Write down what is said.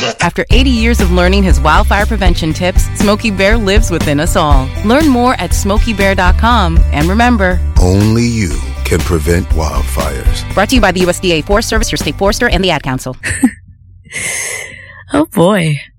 After 80 years of learning his wildfire prevention tips, Smokey Bear lives within us all. Learn more at SmokeyBear.com. And remember, only you can prevent wildfires. Brought to you by the USDA Forest Service, your state forester, and the Ad Council. Oh boy.